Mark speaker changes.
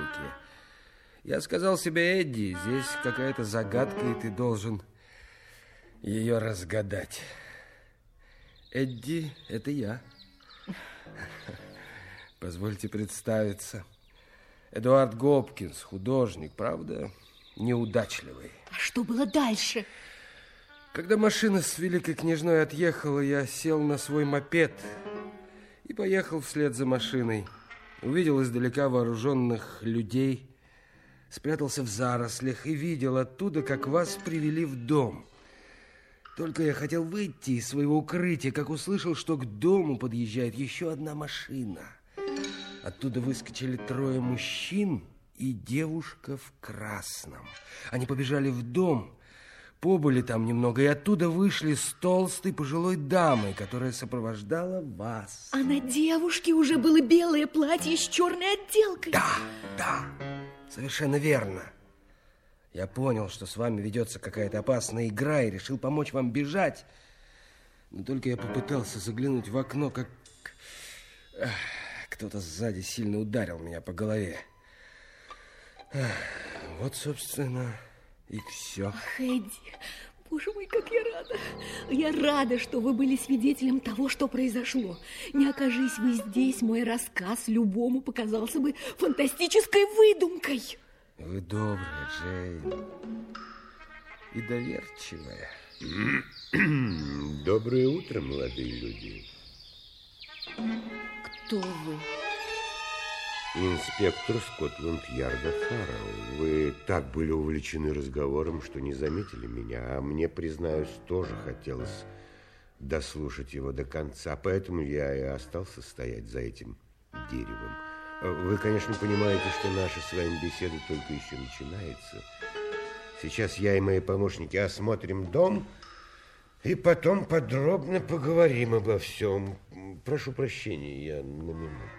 Speaker 1: руке. Я сказал себе: Эдди, здесь какая-то загадка, и ты должен ее разгадать. Эдди, это я. Позвольте представиться. Эдуард Гопкинс, художник, правда, неудачливый.
Speaker 2: А что было дальше?
Speaker 1: Когда машина с великой княжной отъехала, я сел на свой мопед и поехал вслед за машиной. Увидел издалека вооруженных людей, спрятался в зарослях и видел оттуда, как вас привели в дом. Только я хотел выйти из своего укрытия, как услышал, что к дому подъезжает еще одна машина. Оттуда выскочили 3 мужчин и девушка в красном. Они побежали в дом, побыли там немного, и оттуда вышли с толстой пожилой дамой, которая сопровождала вас.
Speaker 2: А на девушке уже было белое платье с черной отделкой.
Speaker 1: Да, совершенно верно. Я понял, что с вами ведется какая-то опасная игра, и решил помочь вам бежать. Но только я попытался заглянуть в окно, как кто-то сзади сильно ударил меня по голове. Вот, собственно, и все.
Speaker 2: Ах, Эдди, боже мой, как я рада. Я рада, что вы были свидетелем того, что произошло. Не окажись вы здесь, мой рассказ любому показался бы фантастической выдумкой.
Speaker 1: Вы добрая, Джейн, и доверчивая.
Speaker 3: Доброе утро, молодые люди.
Speaker 2: Кто вы?
Speaker 3: Инспектор Скотланд-Ярда Фаррелл. Вы так были увлечены разговором, что не заметили меня, а мне, признаюсь, тоже хотелось дослушать его до конца, поэтому я и остался стоять за этим деревом. Вы, конечно, понимаете, что наша с вами беседа только еще начинается. Сейчас я и мои помощники осмотрим дом, и потом подробно поговорим обо всем. Прошу прощения, я на минуту.